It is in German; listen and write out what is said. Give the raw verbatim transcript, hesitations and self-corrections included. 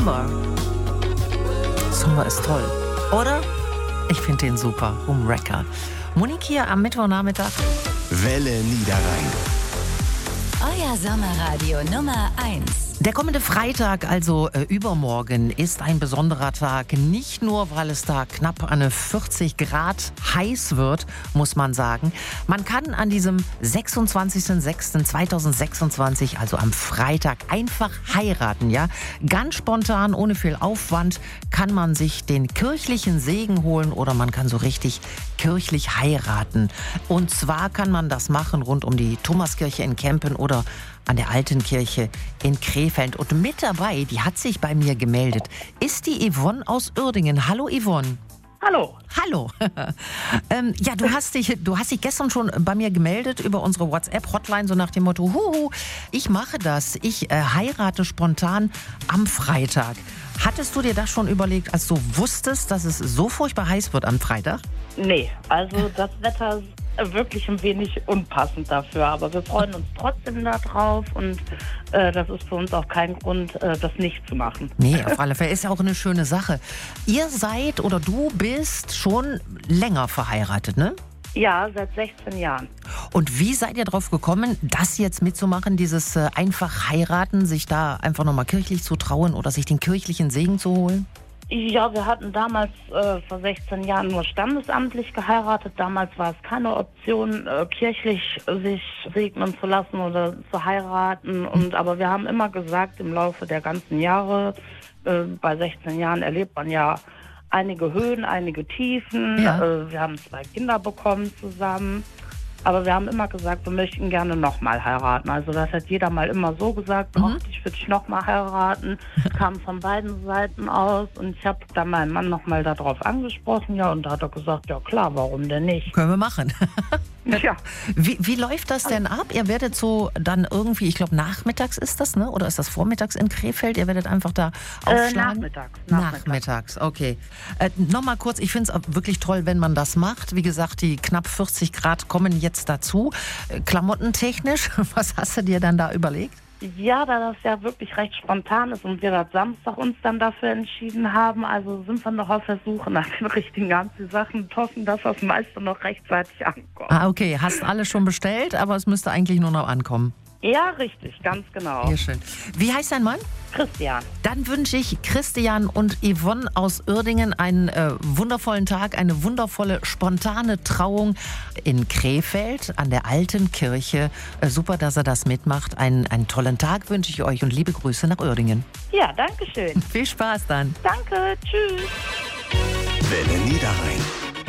Summer. Summer ist toll, oder? Ich finde den super. Umwrecker. Monique hier am Mittwochnachmittag. Welle Niederrhein. Euer Sommerradio Nummer eins. Der kommende Freitag, also äh, übermorgen, ist ein besonderer Tag. Nicht nur, weil es da knapp an vierzig Grad heiß wird, muss man sagen. Man kann an diesem sechsundzwanzigsten sechsten zweitausendsechsundzwanzig, also am Freitag, einfach heiraten. Ja? Ganz spontan, ohne viel Aufwand, kann man sich den kirchlichen Segen holen oder man kann so richtig kirchlich heiraten. Und zwar kann man das machen rund um die Thomaskirche in Kempen oder an der Alten Kirche in Krefeld. Und mit dabei, die hat sich bei mir gemeldet, ist die Yvonne aus Uerdingen. Hallo Yvonne. Hallo. Hallo. ähm, ja, du hast, dich, du hast dich gestern schon bei mir gemeldet über unsere WhatsApp-Hotline, so nach dem Motto, huhu, ich mache das, ich äh, heirate spontan am Freitag. Hattest du dir das schon überlegt, als du wusstest, dass es so furchtbar heiß wird am Freitag? Nee, also das Wetter ist wirklich ein wenig unpassend dafür, aber wir freuen uns trotzdem darauf und äh, das ist für uns auch kein Grund, äh, das nicht zu machen. Nee, auf alle Fälle ist ja auch eine schöne Sache. Ihr seid oder du bist schon länger verheiratet, ne? Ja, seit sechzehn Jahren. Und wie seid ihr drauf gekommen, das jetzt mitzumachen, dieses äh, einfach heiraten, sich da einfach nochmal kirchlich zu trauen oder sich den kirchlichen Segen zu holen? Ja, wir hatten damals äh, vor sechzehn Jahren nur standesamtlich geheiratet. Damals war es keine Option, äh, kirchlich sich segnen zu lassen oder zu heiraten. Und, aber wir haben immer gesagt, im Laufe der ganzen Jahre, äh, bei sechzehn Jahren erlebt man ja einige Höhen, einige Tiefen. Ja. Äh, wir haben zwei Kinder bekommen zusammen. Aber wir haben immer gesagt, wir möchten gerne nochmal heiraten. Also das hat jeder mal immer so gesagt, Mhm. oh, ich würde dich nochmal heiraten. Kam von beiden Seiten aus. Und ich habe dann meinen Mann nochmal darauf angesprochen. Ja, und da hat er gesagt, ja klar, warum denn nicht? Können wir machen. Ja. Wie, wie läuft das denn ab? Ihr werdet so dann irgendwie, ich glaube nachmittags ist das, ne? Oder ist das vormittags in Krefeld? Ihr werdet einfach da aufschlagen? Äh, nachmittags. Nachmittags, nachmittags okay. Äh, Nochmal kurz, ich finde es wirklich toll, wenn man das macht. Wie gesagt, die knapp vierzig Grad kommen jetzt dazu. Äh, klamottentechnisch, was hast du dir dann da überlegt? Ja, da das ja wirklich recht spontan ist und wir das Samstag uns dann dafür entschieden haben, also sind wir noch auf der Suche nach den richtigen ganzen Sachen und hoffen, dass das meiste noch rechtzeitig ankommt. Ah, okay. Hast alles schon bestellt, aber es müsste eigentlich nur noch ankommen. Ja, richtig, ganz genau. Sehr schön. Wie heißt dein Mann? Christian. Dann wünsche ich Christian und Yvonne aus Uerdingen einen äh, wundervollen Tag, eine wundervolle, spontane Trauung in Krefeld an der Alten Kirche. Äh, super, dass er das mitmacht. Einen, einen tollen Tag wünsche ich euch und liebe Grüße nach Uerdingen. Ja, danke schön. Viel Spaß dann. Danke, tschüss. Welle Niederrhein.